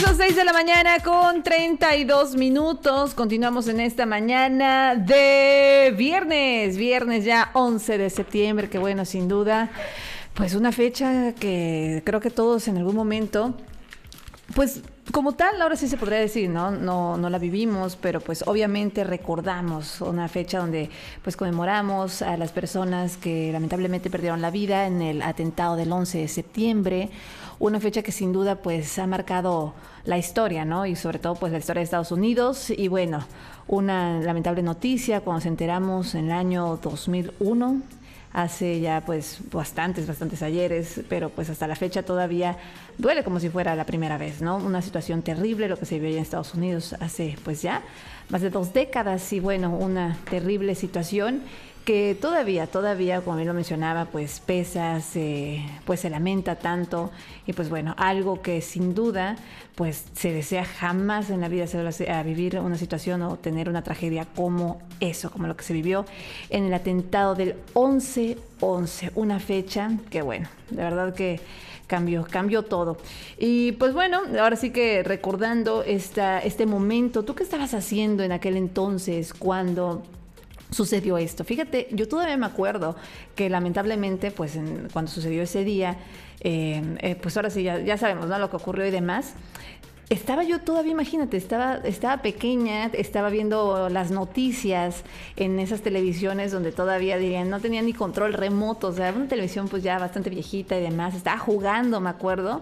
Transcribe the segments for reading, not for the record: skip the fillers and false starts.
Son 6 de la mañana con 32 minutos. Continuamos en esta mañana de viernes ya 11 de septiembre, que bueno, sin duda, pues una fecha que creo que todos en algún momento, pues como tal, ahora sí se podría decir, no la vivimos, pero pues obviamente recordamos una fecha donde pues conmemoramos a las personas que lamentablemente perdieron la vida en el atentado del 11 de septiembre, una fecha que sin duda pues ha marcado la historia, ¿no? Y sobre todo pues la historia de Estados Unidos. Y bueno, una lamentable noticia cuando nos enteramos en el año 2001, hace ya pues bastantes ayeres, pero pues hasta la fecha todavía duele como si fuera la primera vez, ¿no? Una situación terrible lo que se vivió en Estados Unidos hace pues ya más de 2 décadas y bueno, una terrible situación que todavía, como bien lo mencionaba, pues pesa, pues se lamenta tanto y pues bueno, algo que sin duda pues se desea jamás en la vida a vivir una situación o tener una tragedia como eso, como lo que se vivió en el atentado del 11/11, una fecha que bueno, de verdad que cambió todo. Y pues bueno, ahora sí que recordando este momento, ¿tú qué estabas haciendo en aquel entonces cuando sucedió esto? Fíjate, yo todavía me acuerdo que lamentablemente, pues cuando sucedió ese día, pues ahora sí ya sabemos, ¿no? Lo que ocurrió y demás. Estaba yo todavía, imagínate, estaba pequeña, estaba viendo las noticias en esas televisiones donde todavía dirían, no tenía ni control remoto, o sea, una televisión pues ya bastante viejita y demás. Estaba jugando, me acuerdo,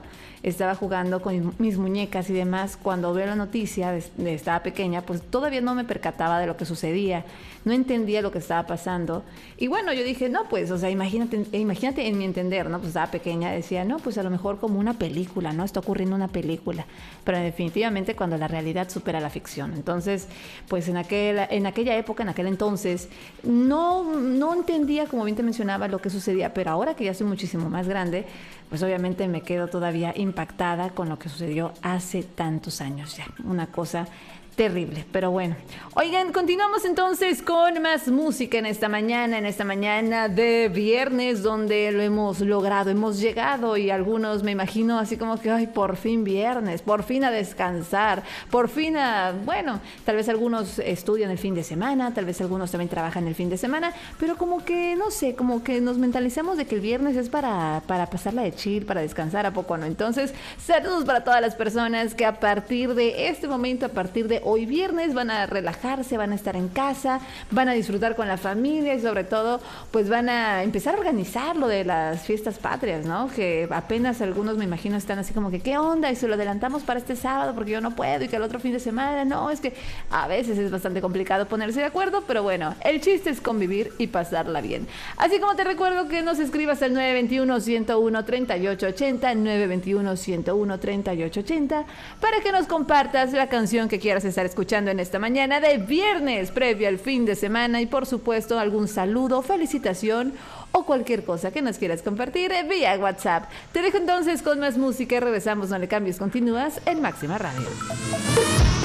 con mis muñecas y demás. Cuando veo la noticia, estaba pequeña, pues todavía no me percataba de lo que sucedía, no entendía lo que estaba pasando. Y bueno, yo dije, no, pues, o sea, imagínate en mi entender, ¿no? Pues estaba pequeña, decía, no, pues a lo mejor como una película, ¿no? Está ocurriendo una película. Pero definitivamente cuando la realidad supera la ficción. Entonces, pues en aquella época, en aquel entonces, no entendía, como bien te mencionaba, lo que sucedía, pero ahora que ya soy muchísimo más grande, pues obviamente me quedo todavía impactada con lo que sucedió hace tantos años ya. Una cosa terrible, pero bueno. Oigan, continuamos entonces con más música en esta mañana de viernes, donde lo hemos logrado, hemos llegado y algunos me imagino así como que, ay, por fin viernes, por fin a descansar, por fin bueno, tal vez algunos estudian el fin de semana, tal vez algunos también trabajan el fin de semana, pero como que, no sé, como que nos mentalizamos de que el viernes es para pasarla de chill, para descansar, ¿a poco no? Entonces, saludos para todas las personas que a partir de este momento, a partir de hoy viernes van a relajarse, van a estar en casa, van a disfrutar con la familia y sobre todo pues van a empezar a organizar lo de las fiestas patrias, ¿no? Que apenas algunos me imagino están así como que ¿qué onda? Y se lo adelantamos para este sábado porque yo no puedo y que el otro fin de semana, no, es que a veces es bastante complicado ponerse de acuerdo, pero bueno, el chiste es convivir y pasarla bien. Así como te recuerdo que nos escribas al 921-101-3880, 921-101-3880 para que nos compartas la canción que quieras estar escuchando en esta mañana de viernes previo al fin de semana y por supuesto algún saludo, felicitación o cualquier cosa que nos quieras compartir vía WhatsApp. Te dejo entonces con más música y regresamos, no le cambies, continúas en Máxima Radio.